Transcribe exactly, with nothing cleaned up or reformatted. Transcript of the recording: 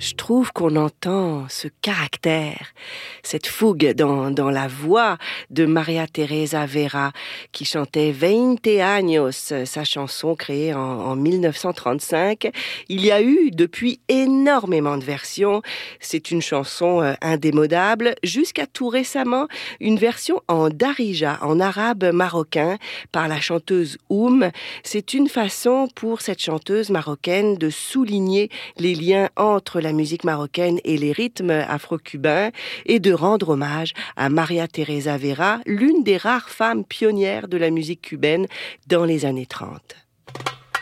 Je trouve qu'on entend ce caractère, cette fougue dans, dans la voix de María Teresa Vera, qui chantait Veinte años, sa chanson créée en, en mille neuf cent trente-cinq. Il y a eu depuis énormément de versions. C'est une chanson euh, indémodable. Jusqu'à tout récemment, une version en darija, en arabe marocain, par la chanteuse Oum. C'est une façon pour cette chanteuse marocaine de souligner les liens entre la musique marocaine et les rythmes afro-cubains et de rendre hommage à María Teresa Vera, l'une des rares femmes pionnières de la musique cubaine dans les années trente.